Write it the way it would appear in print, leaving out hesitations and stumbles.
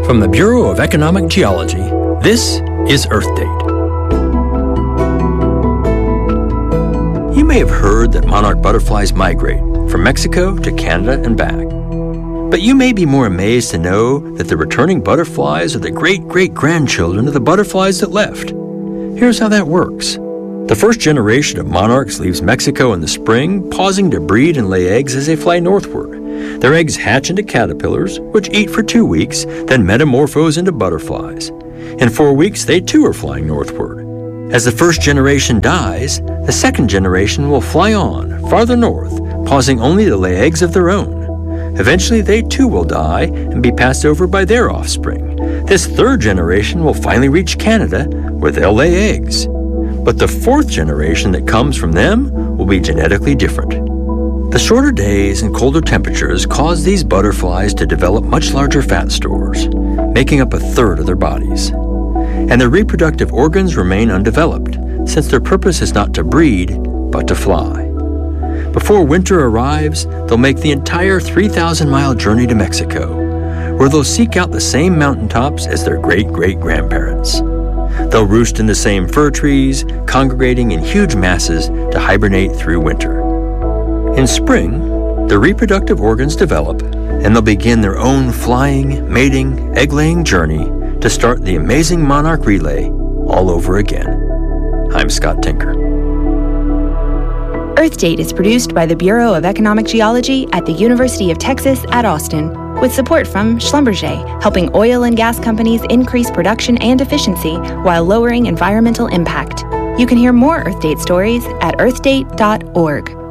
From the Bureau of Economic Geology, this is Earth Date. You may have heard that monarch butterflies migrate from Mexico to Canada and back. But you may be more amazed to know that the returning butterflies are the great-great-grandchildren of the butterflies that left. Here's how that works. The first generation of monarchs leaves Mexico in the spring, pausing to breed and lay eggs as they fly northward. Their eggs hatch into caterpillars, which eat for 2 weeks, then metamorphose into butterflies. In 4 weeks, they too are flying northward. As the first generation dies, the second generation will fly on, farther north, pausing only to lay eggs of their own. Eventually, they too will die and be passed over by their offspring. This third generation will finally reach Canada, where they'll lay eggs. But the fourth generation that comes from them will be genetically different. The shorter days and colder temperatures cause these butterflies to develop much larger fat stores, making up a third of their bodies. And their reproductive organs remain undeveloped, since their purpose is not to breed, but to fly. Before winter arrives, they'll make the entire 3,000-mile journey to Mexico, where they'll seek out the same mountaintops as their great-great-grandparents. They'll roost in the same fir trees, congregating in huge masses to hibernate through winter. In spring, their reproductive organs develop, and they'll begin their own flying, mating, egg-laying journey to start the amazing monarch relay all over again. I'm Scott Tinker. Earth Date is produced by the Bureau of Economic Geology at the University of Texas at Austin, with support from Schlumberger, helping oil and gas companies increase production and efficiency while lowering environmental impact. You can hear more Earth Date stories at earthdate.org.